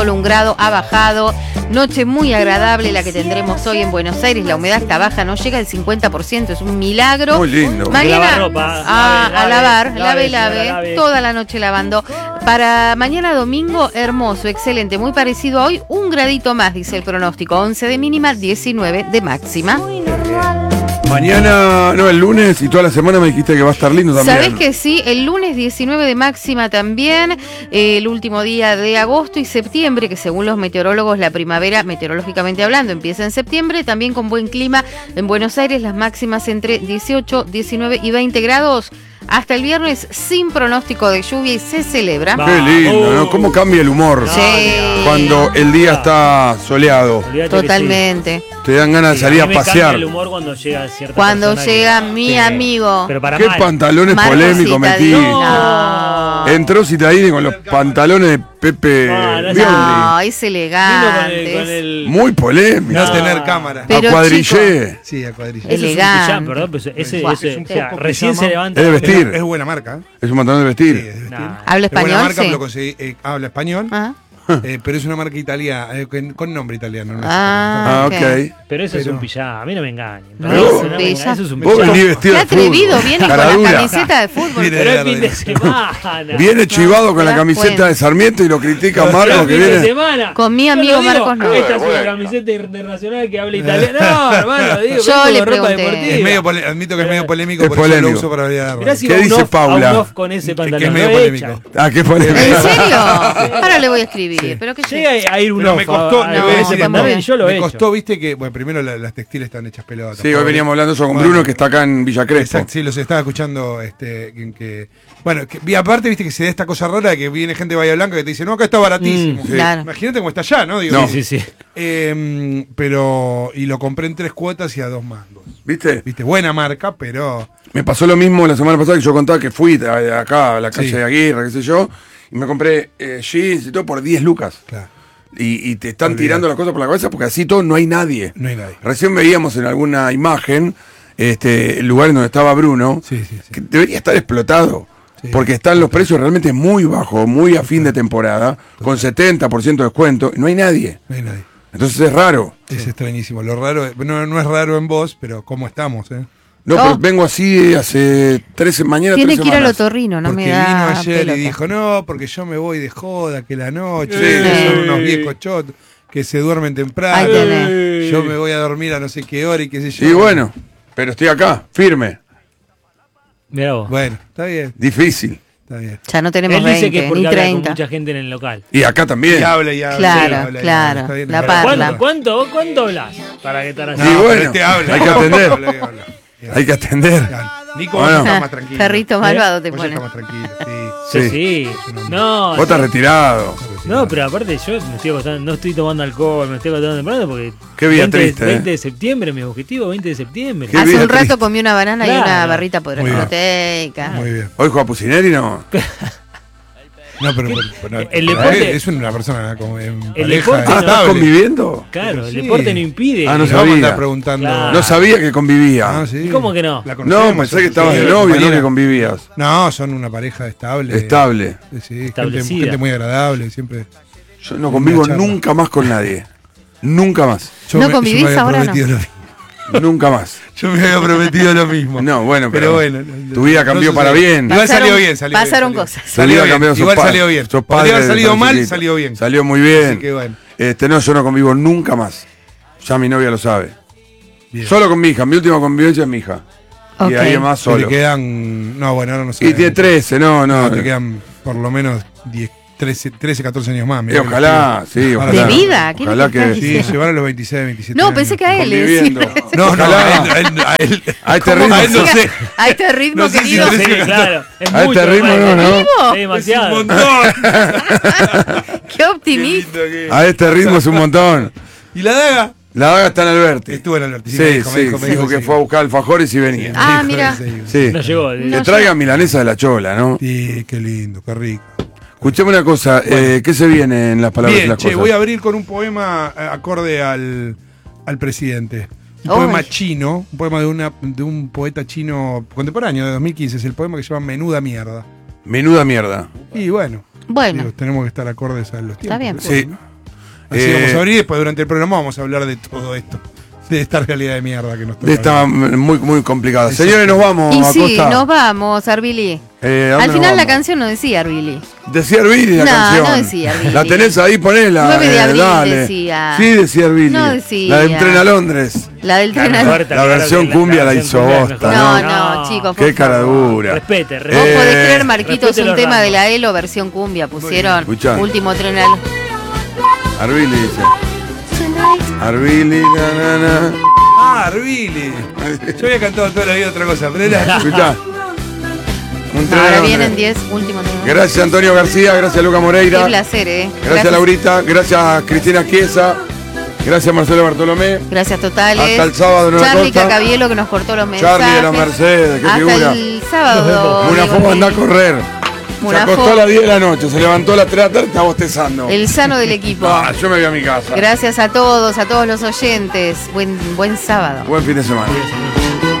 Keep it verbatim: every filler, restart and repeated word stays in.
Solo un grado ha bajado. Noche muy agradable la que tendremos hoy en Buenos Aires. La humedad está baja, no llega al cincuenta por ciento. Es un milagro. Muy lindo. Mañana ropa, a, lave, a lavar, lave, lave, lave, lave, lave. toda la noche lavando. Para mañana domingo, hermoso, excelente, muy parecido a hoy. Un gradito más, dice el pronóstico. once de mínima, diecinueve de máxima. Mañana, no, el lunes y toda la semana me dijiste que va a estar lindo también. ¿Sabés que sí? El lunes diecinueve de máxima también, eh, el último día de agosto y septiembre, que según los meteorólogos la primavera, meteorológicamente hablando, empieza en septiembre, también con buen clima en Buenos Aires, las máximas entre dieciocho, diecinueve y veinte grados. Hasta el viernes sin pronóstico de lluvia y se celebra. Qué lindo, ¿no? ¿Cómo cambia el humor? Sí. Cuando el día está soleado. Olvídate Totalmente. que Te dan ganas de sí. salir A a mí me cambia pasear. el humor cuando llega cierta Cuando persona llega que- mi sí. amigo. Pero para Qué mal. pantalones Marco polémicos metí. Citadini. No. Entró Citadini con los pantalones de Pepe Ah, no, Biondi. No, es Vino con elegante. el, con el Muy polémico. No No. tener cámara. Pero, a cuadrillé. Sí, a cuadrilla. El- Ese es un elegante. pijama, perdón, pero ese, ese, Buah, ese- es un o sea, poco recién pijama. se levanta. Es de vestir. Es, es buena marca. ¿eh? Es un pantalón de Sí, vestir. es de vestir. Nah. ¿Habla Es buena español? marca, Sí. lo conseguí, eh, habla español, Ah, eh, pero es una marca italiana, eh, con, con nombre italiano. ¿no? Ah, Ah, ok. ok. Pero eso es Pero- un pijama, a mí no me engañen. No, Pero es eso un no me pijama. engañen, eso es un Vos pijama. venís vestido Qué de atrevido, fútbol. viene con Cara la dura. camiseta de fútbol. Viene- Pero es fin de semana. Viene chivado con ¿te la das camiseta cuenta? de Sarmiento y lo critica Pero Marcos es que fin de viene. semana. Con mi Yo amigo lo digo, Marcos no. Esta es una Bueno. camiseta internacional que habla italiano. No, hermano, digo, Yo vengo le con ropa pregunté. deportiva. Es medio pole- admito que es medio polémico, Es por eso polémico. lo uso para hablar. Mirá si ¿Qué va un dice off, Paula? a un off con ese pantalón. que es medio no polémico. echa. Ah, qué polémico. ¿En serio? Ahora le voy a escribir. Pero que Llega a ir un Pero off. me costó, a- le a- voy a a- decir, ese pantalón no, y yo lo he Me hecho. costó, viste, que, bueno, primero la- las textiles están hechas pelotas. Sí, hoy pobre. veníamos hablando eso con Bueno. Bruno, que está acá en Villa Crespo. Exacto, sí, los estaba escuchando, este, que, que- bueno, que, y aparte, viste, que se da esta cosa rara de que viene gente de Bahía Blanca que te dice, no, acá está baratísimo. Mm, sí. Claro. Imagínate cómo está allá, ¿no? Digo, No. Sí, sí, sí. eh, pero, y lo compré en tres cuotas y a dos mangos. ¿Viste? Viste, buena marca, pero... Me pasó lo mismo la semana pasada que yo contaba que fui a- a- acá a la calle Sí. de Aguirre, qué sé yo, y me compré eh, jeans y todo por diez lucas. Claro, Y, y te están Olvidate. tirando las cosas por la cabeza porque así todo no hay nadie. no hay nadie. Recién veíamos en alguna imagen este, el lugar en donde estaba Bruno, Sí, sí, sí. que debería estar explotado. Sí. Porque están los precios realmente muy bajos, muy a fin de temporada, con setenta por ciento de descuento, y no hay nadie. No hay nadie. Entonces es raro. Es extrañísimo. Lo raro, es- no, no es raro en vos, pero ¿cómo estamos, eh? No, Oh. pero vengo así hace tres mañana, Tiene tres que ir al semanas. otorrino, no Porque me da vino ayer pelota. y dijo, no, porque yo me voy de joda, que la noche, Sí. que son unos viejos chotos, que se duermen temprano, Ahí tenés. yo me voy a dormir a no sé qué hora y qué sé yo. Y bueno, pero estoy acá, firme, Mirá vos. Bueno, está bien, difícil. está bien. Ya no tenemos Él dice que es veinte, porque ni habla con treinta. mucha gente en el local. Y acá también. Y habla, y habla. Claro, y habla, y claro, habla, está bien, la es parla. verdad. ¿Cuánto, cuánto, cuánto hablas para que estar así? Y No, bueno, pero este habla. hay que atender. Habla, y habla. Hay que atender. Nico, Bueno. vos ya estás más tranquilo. Perrito malvado te Vos ya pone. estás más tranquilo, sí. Sí, Sí. sí. No, Vos estás sí. retirado. No, pero aparte yo me estoy acostando, no estoy tomando alcohol, me estoy acostando temprano porque Qué vida veinte, triste, veinte eh. de septiembre, mi objetivo, veinte de septiembre. Qué Hace vida un rato triste. comí una banana y una Claro. barrita por Muy bien. proteica. Muy bien. Hoy juega Pucineri, ¿no? No, pero, pero- pero- El pero deporte- es una persona como en El pareja deporte Ah, no. ¿estás estable. conviviendo? Claro, el Sí. deporte no impide. Ah, no Le vamos a sabía. andar preguntando. Claro. No sabía que convivía. Ah, sí. ¿Y cómo que no? La No, conocemos, pensé que sí, estabas de sí, novio, no compañera. que convivías. No, son una pareja estable. Estable. Sí, sí, gente, Establecida. gente muy agradable, siempre. Yo no convivo Una charla. nunca más con nadie. Nunca más. Yo ¿No me- yo convivís me había ahora, no? prometido lo mismo. Nunca más. Yo me había prometido lo mismo. No, bueno, pero, pero bueno. tu vida cambió no para sucedió. bien. Igual Pasaron- salió bien, salió bien, pasaron salió cosas. bien. Tu Salió vida bien, cambió, sos igual pa- salió bien. sos Podría padre haber de salido mal, chiquito. salió bien. Salió muy bien. Así que bueno. Este, no, yo no convivo nunca más. Ya mi novia lo sabe. Bien. Solo con mi hija. Mi última convivencia es mi hija. Ok. Y ahí más Se solo. te quedan. No, bueno, ahora no sé. Y tiene trece, no, no. No, te quedan por lo menos diez, trece, trece, catorce años más. Eh, mirá que ojalá, los sí, Ahora ojalá. ¿De vida? ¿Qué Ojalá le estás que pibes- Sí, diciendo? se van a los veintiséis, veintisiete No, años. pensé que a él le Conviviendo. decía. No, no, Ojalá. a él, a él, a él. A este ¿Cómo ritmo. a él no siga? sé. A este ritmo, No sé si querido. trece, Sí, claro. Es A mucho, este ritmo bueno. no, ¿no? Es Es un demasiado. montón. Qué optimista. A este ritmo es un montón. ¿Y la daga? La daga está en Alberti. Estuvo en Alberti. Sí, me dijo, sí, me dijo, me dijo dijo que sí. fue a buscar alfajores y venía. Ah, Me dijo mira. que sí. Sí. No llegó. Que No traigan milanesa de la chola, ¿no? Sí, qué lindo, qué rico. Escuchame una cosa, eh, ¿qué se viene en las palabras y Bien, las che, cosas? voy a abrir con un poema eh, acorde al, al presidente. Un Ay. poema chino, un poema de, una, de un poeta chino contemporáneo de dos mil quince. Es el poema que se llama Menuda Mierda. Menuda mierda. Y bueno, Bueno, digo, tenemos que estar acordes a los tiempos. bien. Sí. Así Eh, vamos a abrir y después durante el programa vamos a hablar de todo esto. De esta realidad de mierda que nos toca. Está muy, muy complicada. Señores, nos vamos. Y sí, Acosta. nos vamos, Arbili. Eh, ¿a dónde Al nos final la vamos? canción no decía Arbili. Decía Arbili la No, canción. no decía Arbili. La tenés ahí, ponela. nueve de eh, abril dale. decía. Sí, decía Arbili. No decía. La de Entrena Londres. La del Claro, tren. corta, La claro versión que cumbia la versión hizo cumbia es Bosta, mejor. No, no, chicos, por Qué cara favor. dura. Respete, ¿Vos respete. podés Eh, creer, Marquitos, respete un los tema rangos. de la ELO versión cumbia? Pusieron Escuchá. último tren al... Arbili dice. Arbili, na, na, na. Ah, Arbili. Yo había cantado toda la vida otra cosa, pero era. Escuchá. Un tren a Ahora Londres. vienen diez, último tren. Gracias Antonio García, gracias Luca Qué Moreira. placer, ¿eh? Gracias Laurita, gracias Cristina Chiesa, gracias Marcelo Bartolomé. Gracias totales. Hasta el sábado en una Charlie costa. Cacabielo que nos cortó los mensajes. Charlie de la Mercedes, qué Hasta figura. el sábado. Una Diego foto anda a Gil. correr. Se Munafo. acostó a las diez de la noche, se levantó a las tres de la tarde y está bostezando. El sano del equipo. Ah, yo me voy a mi casa. Gracias a todos, a todos los oyentes. Buen, buen sábado. Buen fin de semana.